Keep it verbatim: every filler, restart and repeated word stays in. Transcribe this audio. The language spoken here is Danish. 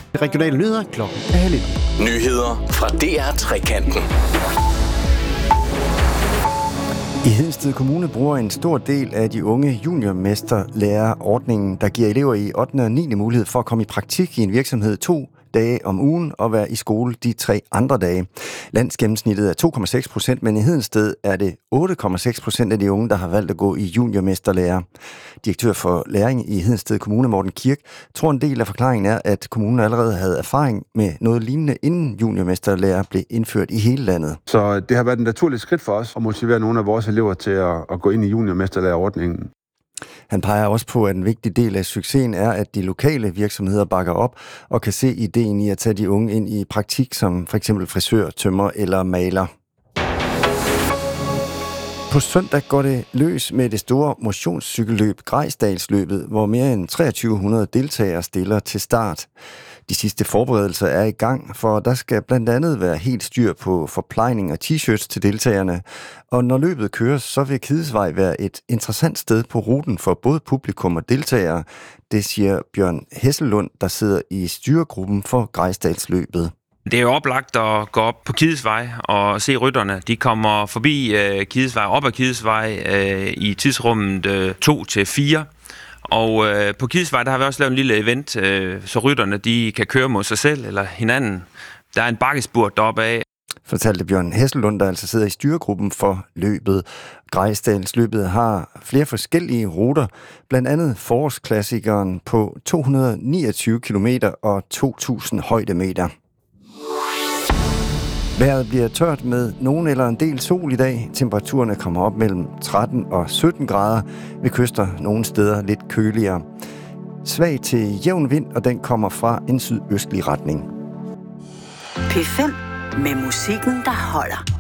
Regionale nyheder klokken er halv. Nyheder fra D R Trekanten. I Hedensted Kommune bruger en stor del af de unge juniormesterlærerordningen, der giver elever i ottende og niende mulighed for at komme i praktik i en virksomhed to dage om ugen og være i skole de tre andre dage. Landsgennemsnittet er to komma seks procent, men i Hedensted er det otte komma seks procent af de unge, der har valgt at gå i juniormesterlærer. Direktør for læring i Hedensted Kommune, Morten Kirk, tror en del af forklaringen er, at kommunen allerede havde erfaring med noget lignende, inden juniormesterlærer blev indført i hele landet. Så det har været et naturligt skridt for os at motivere nogle af vores elever til at, at gå ind i juniormesterlærerordningen. Han peger også på, at en vigtig del af succesen er, at de lokale virksomheder bakker op og kan se ideen i at tage de unge ind i praktik som f.eks. frisør, tømrer eller maler. På søndag går det løs med det store motionscykelløb Grejsdalsløbet, hvor mere end treogtyve hundrede deltagere stiller til start. De sidste forberedelser er i gang, for der skal blandt andet være helt styr på forplejning og t-shirts til deltagerne. Og når løbet køres, så vil Kidesvej være et interessant sted på ruten for både publikum og deltagere. Det siger Bjørn Hessellund, der sidder i styregruppen for Grejsdalsløbet. Det er jo oplagt at gå op på Kidesvej og se rytterne. De kommer forbi øh, Kidesvej, op ad Kidesvej øh, i tidsrummet øh, to til fire. Og øh, på Kidesvej, der har vi også lavet en lille event, øh, så rytterne de kan køre mod sig selv eller hinanden. Der er en bakkespurt deroppe af. Fortalte Bjørn Hessellund, der altså sidder i styregruppen for løbet. Grejsdalsløbet har flere forskellige ruter, blandt andet forårsklassikeren på to hundrede og niogtyve kilometer og to tusind højdemeter. Vejret bliver tørt med nogen eller en del sol i dag. Temperaturerne kommer op mellem tretten og sytten grader. Ved kyster nogle steder lidt køligere. Svag til jævn vind, og den kommer fra en sydøstlig retning. P fem med musikken, der holder.